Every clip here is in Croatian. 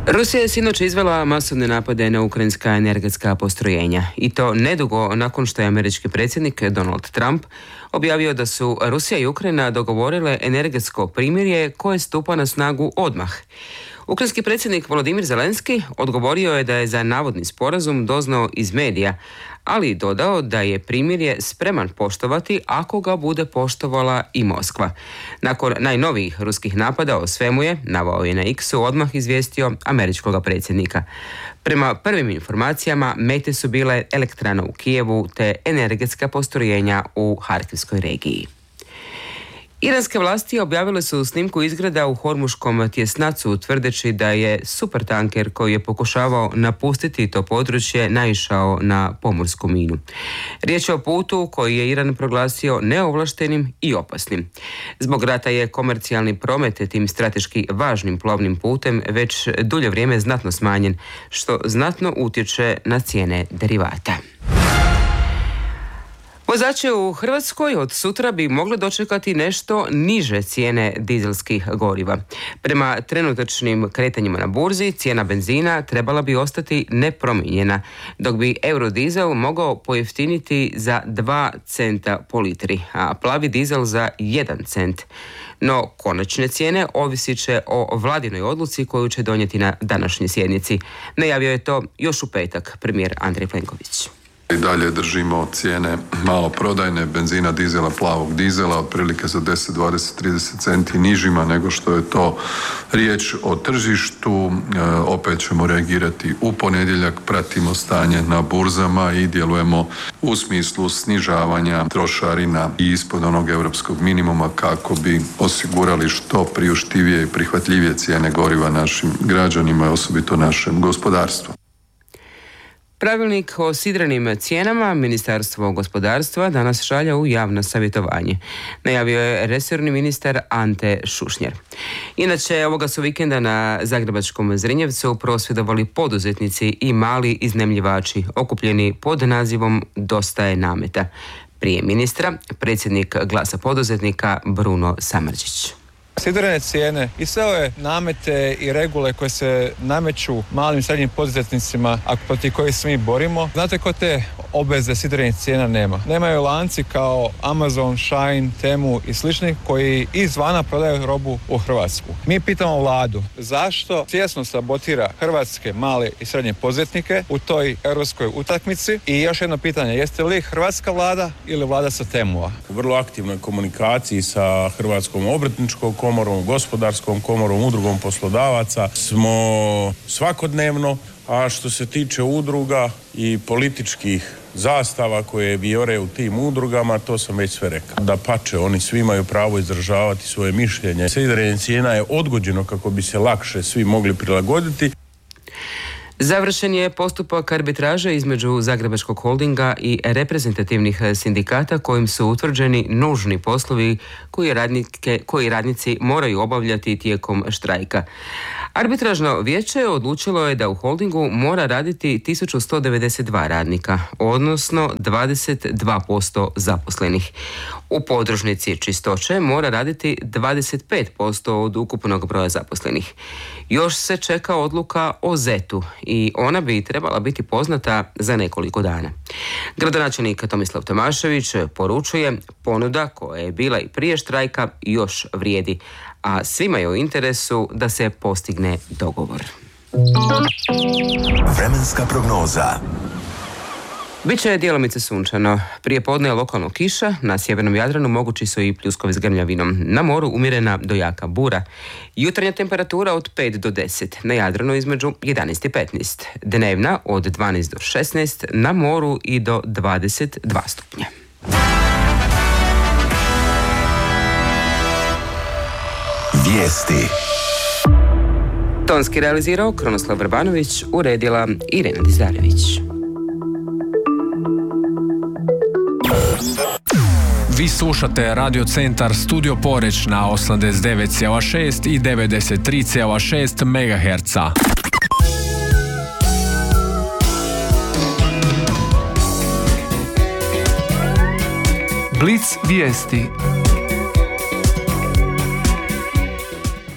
Rusija je sinoć izvela masovne napade na ukrajinska energetska postrojenja i to nedugo nakon što je američki predsjednik Donald Trump objavio da su Rusija i Ukrajina dogovorile energetsko primirje koje stupa na snagu odmah. Ukrajinski predsjednik Volodimir Zelenski odgovorio je da je za navodni sporazum doznao iz medija, ali dodao da je primirje spreman poštovati ako ga bude poštovala i Moskva. Nakon najnovijih ruskih napada o svemu je, naveo je na X-u, odmah izvijestio američkog predsjednika. Prema prvim informacijama, mete su bile elektrana u Kijevu te energetska postrojenja u Harkivskoj regiji. Iranske vlasti objavile su snimku izgreda u Hormuškom tjesnacu tvrdeći da je supertanker koji je pokušavao napustiti to područje naišao na pomorsku minu. Riječ je o putu koji je Iran proglasio neovlaštenim i opasnim. Zbog rata je komercijalni promet tim strateški važnim plovnim putem već dulje vrijeme znatno smanjen, što znatno utječe na cijene derivata. Vozači u Hrvatskoj od sutra bi mogli dočekati nešto niže cijene dizelskih goriva. Prema trenutačnim kretanjima na burzi, cijena benzina trebala bi ostati nepromijenjena, dok bi eurodizel mogao pojeftiniti za 2 centa po litri, a plavi dizel za 1 cent. No, konačne cijene ovisit će o vladinoj odluci koju će donijeti na današnjoj sjednici. Najavio je to još u petak premijer Andrej Plenković. I dalje držimo cijene maloprodajne benzina, dizela, plavog dizela otprilike za 10, 20, 30 centi nižima nego što je to riječ o tržištu. Opet ćemo reagirati u ponedjeljak, pratimo stanje na burzama i djelujemo u smislu snižavanja trošarina i ispod onog europskog minimuma kako bi osigurali što priuštivije i prihvatljivije cijene goriva našim građanima i osobito našem gospodarstvu. Pravilnik o sidrenim cijenama Ministarstvo gospodarstva danas šalje u javno savjetovanje. Najavio je resorni ministar Ante Šušnjar. Inače, ovoga su vikenda na zagrebačkom Zrinjevcu prosvjedovali poduzetnici i mali iznajmljivači, okupljeni pod nazivom Dosta je nameta. Prije ministra, predsjednik Glasa poduzetnika Bruno Samardžić. Sidrene cijene i sve ove namete i regule koje se nameću malim i srednjim poduzetnicima, a protiv kojih se mi borimo, znate ko te obveze sidrenih cijena nema? Nemaju lanci kao Amazon, Shine, Temu i slični koji izvana prodaju robu u Hrvatsku. Mi pitamo vladu zašto svjesno sabotira hrvatske male i srednje poduzetnike u toj europskoj utakmici i još jedno pitanje, jeste li hrvatska vlada ili vlada sa Temua? U vrlo aktivnoj komunikaciji sa Hrvatskom obrtničkom komorom, gospodarskom komorom, udrugom poslodavaca smo svakodnevno, a što se tiče udruga i političkih zastava koje vijore u tim udrugama, to sam već sve rekao. Dapače, oni svi imaju pravo izražavati svoje mišljenje. Sidrenje cijena je odgođeno kako bi se lakše svi mogli prilagoditi. Završen je postupak arbitraže između Zagrebačkog holdinga i reprezentativnih sindikata kojim su utvrđeni nužni poslovi koji radnici moraju obavljati tijekom štrajka. Arbitražno vijeće odlučilo je da u holdingu mora raditi 1192 radnika, odnosno 22% zaposlenih. U podružnici čistoće mora raditi 25% od ukupnog broja zaposlenih. Još se čeka odluka o ZET-u i ona bi trebala biti poznata za nekoliko dana. Gradonačelnik Tomislav Tomašević poručuje, ponuda koja je bila i prije štrajka još vrijedi, a svima je u interesu da se postigne dogovor. Vremenska prognoza. Biće djelomice sunčano. Prije podne je lokalno kiša, na sjevernom Jadranu mogući su i pljuskovi s grmljavinom. Na moru umjerena do jaka bura. Jutarnja temperatura od 5 do 10, na Jadranu između 11 i 15. Dnevna od 12 do 16, na moru i do 22 stupnja. Vijesti. Tonski realizirao Krunoslav Vrbanović, uredila Irena Dizdarević. Vi slušate Radio Centar Studio Poreć na 89,6 i 93,6 MHz. Blic vijesti.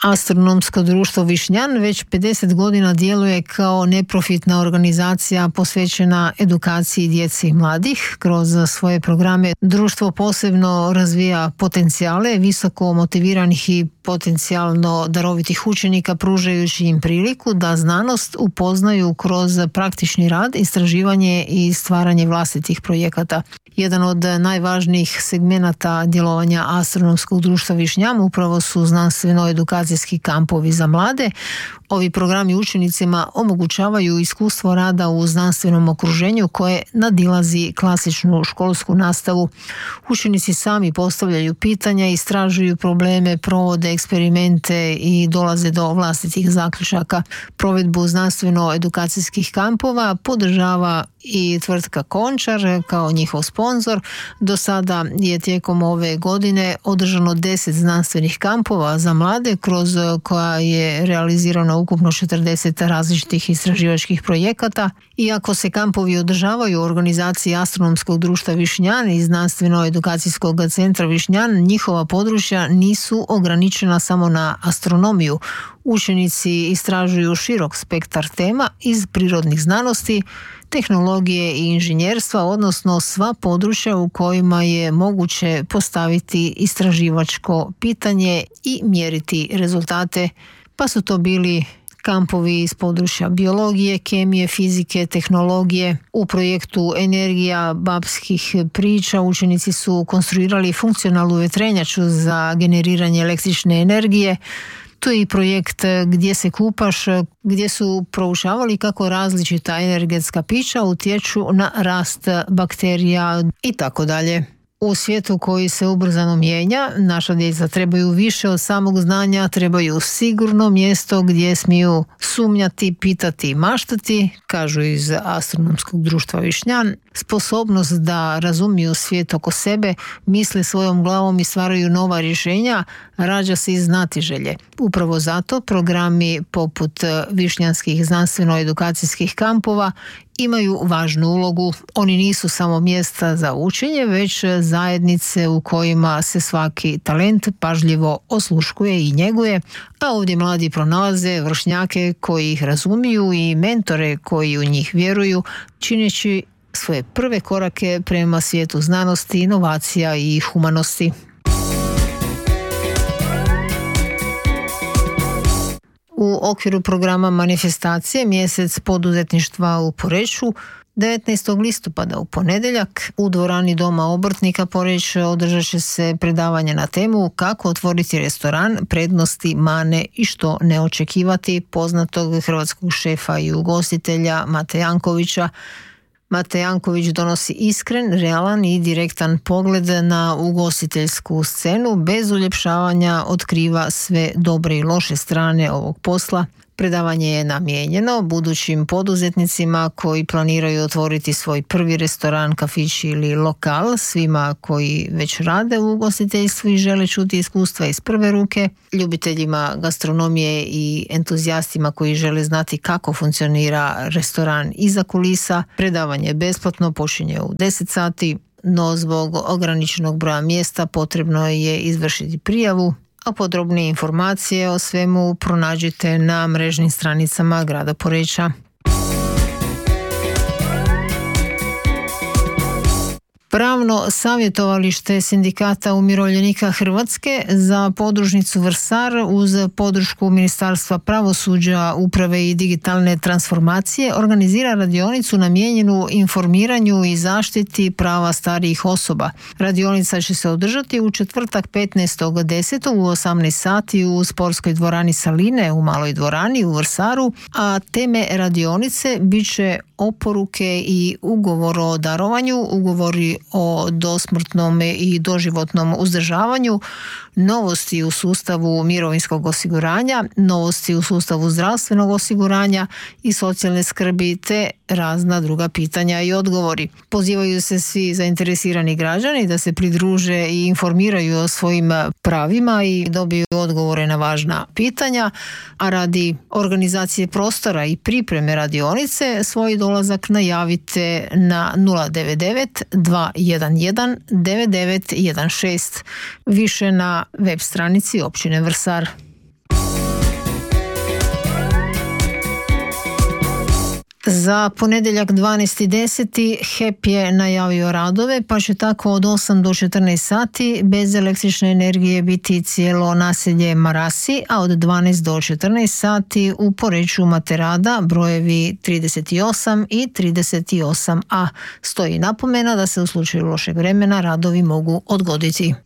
Astronomsko društvo Višnjan već 50 godina djeluje kao neprofitna organizacija posvećena edukaciji djece i mladih. Kroz svoje programe društvo posebno razvija potencijale visoko motiviranih i potencijalno darovitih učenika, pružajući im priliku da znanost upoznaju kroz praktični rad, istraživanje i stvaranje vlastitih projekata. Jedan od najvažnijih segmenata djelovanja Astronomskog društva Višnjan upravo su znanstveno-edukacijski kampovi za mlade. Ovi programi učenicima omogućavaju iskustvo rada u znanstvenom okruženju koje nadilazi klasičnu školsku nastavu. Učenici sami postavljaju pitanja, istražuju probleme, provode eksperimente i dolaze do vlastitih zaključaka. Provedbu znanstveno-edukacijskih kampova podržava i tvrtka Končar kao njihov sponzor. Do sada je tijekom ove godine održano 10 znanstvenih kampova za mlade, kroz koja je realizirano ukupno 40 različitih istraživačkih projekata. Iako se kampovi održavaju u organizaciji Astronomskog društva Višnjan i Znanstveno-edukacijskog centra Višnjan, njihova područja nisu ograničena samo na astronomiju. Učenici istražuju širok spektar tema iz prirodnih znanosti, tehnologije i inženjerstva, odnosno sva područja u kojima je moguće postaviti istraživačko pitanje i mjeriti rezultate, pa su to bili kampovi iz područja biologije, kemije, fizike, tehnologije. U projektu Energija babskih priča učenici su konstruirali funkcionalnu vjetrenjaču za generiranje električne energije. Tu je i projekt Gdje se kupaš, gdje su proučavali kako različita energetska pića utječu na rast bakterija i tako dalje. U svijetu koji se ubrzano mijenja, naša djeca trebaju više od samog znanja, trebaju sigurno mjesto gdje smiju sumnjati, pitati i maštati, kažu iz Astronomskog društva Višnjan. Sposobnost da razumiju svijet oko sebe, misle svojom glavom i stvaraju nova rješenja, rađa se iz znatiželje. Upravo zato programi poput višnjanskih znanstveno-edukacijskih kampova imaju važnu ulogu. Oni nisu samo mjesta za učenje, već zajednice u kojima se svaki talent pažljivo osluškuje i njeguje, a ovdje mladi pronalaze vršnjake koji ih razumiju i mentore koji u njih vjeruju, čineći svoje prve korake prema svijetu znanosti, inovacija i humanosti. U okviru programa manifestacije Mjesec poduzetništva u Poreču 19. listopada u ponedjeljak u dvorani Doma obrtnika Poreč održat će se predavanje na temu kako otvoriti restoran, prednosti, mane i što ne očekivati poznatog hrvatskog šefa i ugostitelja Mate Jankovića. Mate Janković donosi iskren, realan i direktan pogled na ugostiteljsku scenu, bez uljepšavanja otkriva sve dobre i loše strane ovog posla. Predavanje je namijenjeno budućim poduzetnicima koji planiraju otvoriti svoj prvi restoran, kafić ili lokal, svima koji već rade u ugostiteljstvu i žele čuti iskustva iz prve ruke, ljubiteljima gastronomije i entuzijastima koji žele znati kako funkcionira restoran iza kulisa. Predavanje je besplatno, počinje u 10 sati, no zbog ograničenog broja mjesta potrebno je izvršiti prijavu, a podrobnije informacije o svemu pronađite na mrežnim stranicama grada Poreča. Pravno savjetovalište Sindikata umirovljenika Hrvatske za podružnicu Vrsar uz podršku Ministarstva pravosuđa, uprave i digitalne transformacije organizira radionicu namijenjenu informiranju i zaštiti prava starijih osoba. Radionica će se održati u četvrtak 15.10. u 18 sati u sportskoj dvorani Saline u Maloj dvorani u Vrsaru, a teme radionice bit će oporuke i ugovor o darovanju, ugovori o dosmrtnom i doživotnom uzdržavanju, novosti u sustavu mirovinskog osiguranja, novosti u sustavu zdravstvenog osiguranja i socijalne skrbi te razna druga pitanja i odgovori. Pozivaju se svi zainteresirani građani da se pridruže i informiraju o svojim pravima i dobiju odgovore na važna pitanja, a radi organizacije prostora i pripreme radionice svoj dolazak najavite na 099 211 9916, više na web stranici općine Vrsar. Za ponedjeljak 12.10. HEP je najavio radove, pa će tako od 8 do 14 sati bez električne energije biti cijelo naselje Marasi, a od 12 do 14 sati u Poreču Materada brojevi 38 i 38a. Stoji napomena da se u slučaju lošeg vremena radovi mogu odgoditi.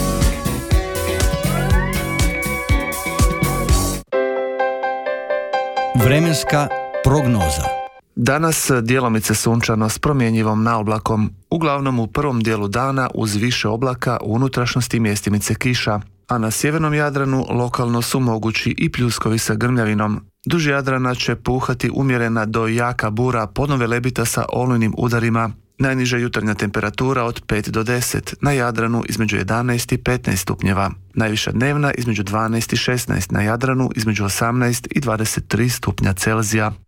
Vremenska prognoza. Danas djelomice sunčano s promjenjivom naoblakom, uglavnom u prvom dijelu dana uz više oblaka u unutrašnjosti mjestimice kiša, a na sjevernom Jadranu lokalno su mogući i pljuskovi sa grmljavinom. Duž Jadrana će puhati umjerena do jaka bura podnovelebita sa olujnim udarima. Najniža jutarnja temperatura od 5 do 10, na Jadranu između 11 i 15 stupnjeva. Najviša dnevna između 12 i 16, na Jadranu između 18 i 23 stupnja Celzija.